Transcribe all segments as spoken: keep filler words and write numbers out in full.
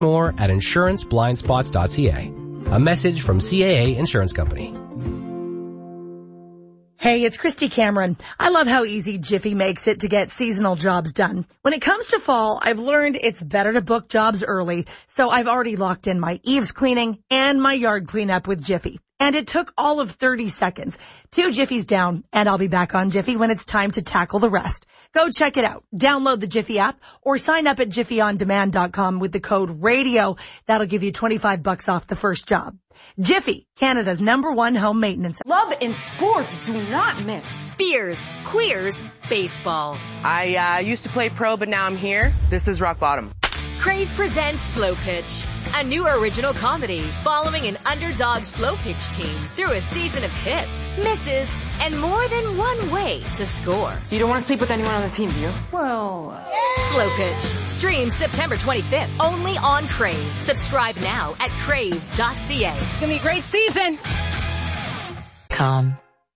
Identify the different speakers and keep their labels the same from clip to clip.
Speaker 1: More at insurance blind spots dot c a. A message from C A A Insurance Company.
Speaker 2: Hey, it's Christy Cameron. I love how easy Jiffy makes it to get seasonal jobs done. When it comes to fall, I've learned it's better to book jobs early, so I've already locked in my eaves cleaning and my yard cleanup with Jiffy. And it took all of thirty seconds. Two Jiffies down, and I'll be back on Jiffy when it's time to tackle the rest. Go check it out. Download the Jiffy app or sign up at jiffy on demand dot com with the code RADIO. That'll give you twenty-five bucks off the first job. Jiffy, Canada's number one home maintenance.
Speaker 3: Love and sports do not mix.
Speaker 4: Beers, queers, baseball.
Speaker 5: I uh, used to play pro, but now I'm here. This is rock bottom.
Speaker 4: Crave presents Slow Pitch, a new original comedy following an underdog slow pitch team through a season of hits, misses, and more than one way to score.
Speaker 3: You don't want to sleep with anyone on the team, do you?
Speaker 2: Well,
Speaker 4: Slow Pitch. Stream September twenty-fifth only on Crave. Subscribe now at crave dot c a.
Speaker 3: It's going to be a great season.
Speaker 4: Com.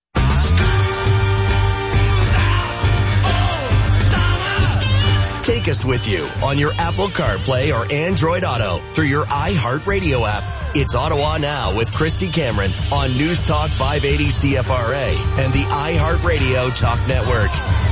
Speaker 6: Take us with you on your Apple CarPlay or Android Auto through your iHeartRadio app. It's Ottawa Now with Christy Cameron on News Talk five eighty C F R A and the iHeartRadio Talk Network.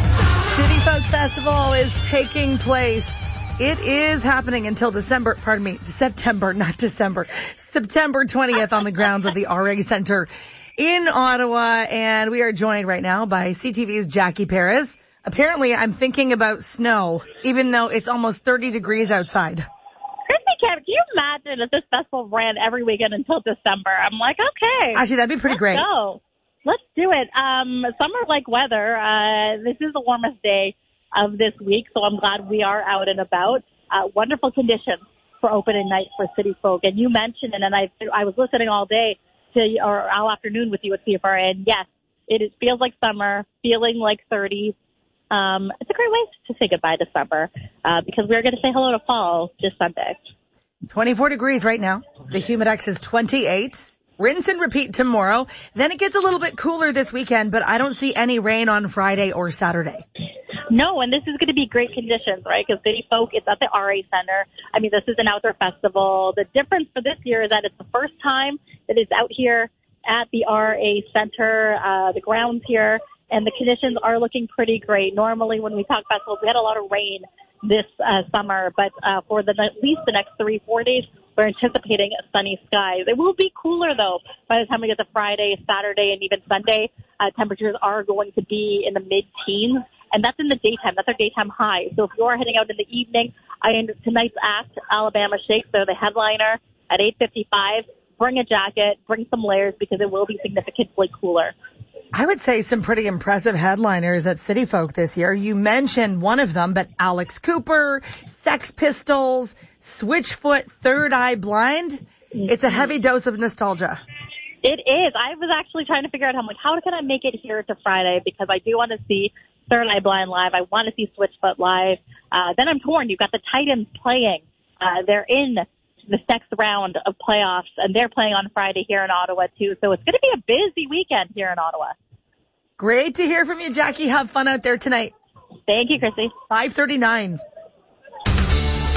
Speaker 2: City Folk Festival is taking place. It is happening until December, pardon me, September, not December, September twentieth on the grounds of the R A Centre in Ottawa. And we are joined right now by C T V's Jackie Perez. Apparently, I'm thinking about snow, even though it's almost thirty degrees outside.
Speaker 7: Christy Cam, can you imagine if this festival ran every weekend until December? I'm like, okay.
Speaker 2: Actually, that'd be pretty
Speaker 7: let's
Speaker 2: great.
Speaker 7: Go. Let's do it. Um, summer-like weather. Uh, this is the warmest day of this week, so I'm glad we are out and about. Uh, wonderful conditions for opening night for City Folk. And you mentioned, and I, I was listening all day to, or all afternoon with you at C F R A, and yes, it is, feels like summer, feeling like thirty. Um, it's a great way to say goodbye to summer, uh, because we're going to say hello to fall this Sunday.
Speaker 2: twenty-four degrees right now. The Humidex is twenty-eight. Rinse and repeat tomorrow. Then it gets a little bit cooler this weekend, but I don't see any rain on Friday or Saturday.
Speaker 7: No, and this is going to be great conditions, right? Because City Folk, it's at the R A Centre. I mean, this is an outdoor festival. The difference for this year is that it's the first time that it's out here at the R A Centre, uh, the grounds here. And the conditions are looking pretty great. Normally, when we talk festivals, we had a lot of rain this uh, summer, but uh, for the at least the next three, four days, we're anticipating sunny skies. It will be cooler, though, by the time we get to Friday, Saturday, and even Sunday. Uh, temperatures are going to be in the mid-teens, and that's in the daytime. That's our daytime high. So if you're heading out in the evening, I tonight's act, Alabama Shakes, they're the headliner at eight fifty-five. Bring a jacket, bring some layers, because it will be significantly cooler.
Speaker 2: I would say some pretty impressive headliners at City Folk this year. You mentioned one of them, but Alex Cooper, Sex Pistols, Switchfoot, Third Eye Blind. It's a heavy dose of nostalgia.
Speaker 7: It is. I was actually trying to figure out how much, how can I make it here to Friday, because I do want to see Third Eye Blind live. I want to see Switchfoot live. Uh, then I'm torn. You've got the Titans playing. Uh, they're in the next round of playoffs, and they're playing on Friday here in Ottawa, too. So it's going to be a busy weekend here in Ottawa.
Speaker 2: Great to hear from you, Jackie. Have fun out there tonight.
Speaker 7: Thank you, Chrissy.
Speaker 2: five thirty-nine.